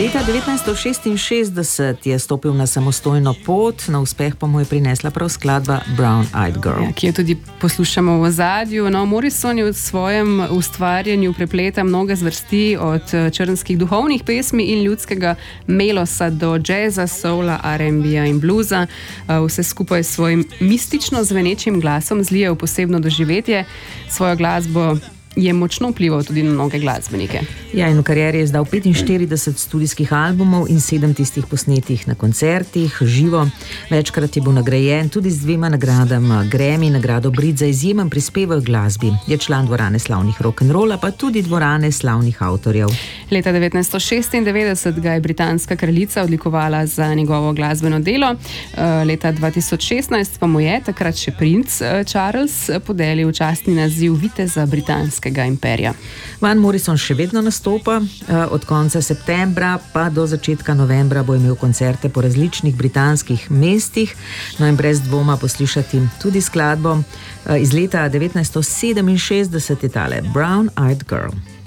Leta 1966 je stopil na samostojno pot, na uspeh pa mu je prinesla prav skladba Brown Eyed Girl. Ja, ki jo tudi poslušamo v ozadju. No, Morrison je v svojem ustvarjanju prepleta mnoge zvrsti, od črnskih duhovnih pesmi in ljudskega melosa do džeza, soula, R&B-ja in bluza. Vse skupaj s svojim mistično zvenečim glasom zlije v posebno doživetje. Svojo glasbo je močno vplival tudi na mnoge glasbenike. Ja, in v karieri je izdal 45 studijskih albumov in 7 tistih posnetih na koncertih, živo. Večkrat je bil nagrajen tudi z 2 nagradama Grammy, nagrado Brit za izjemen prispevek glasbi. Je član dvorane slavnih rock'n'rolla, pa tudi dvorane slavnih avtorjev. Leta 1996 ga je britanska kraljica odlikovala za njegovo glasbeno delo. Leta 2016 pa mu je takrat še princ Charles podelil častni naziv viteza britanskega imperija. Van Morrison še vedno nastopa, od konca septembra pa do začetka novembra bo imel koncerte po različnih britanskih mestih. No in brez dvoma poslušati tudi skladbo iz leta 1967 je tale Brown Eyed Girl.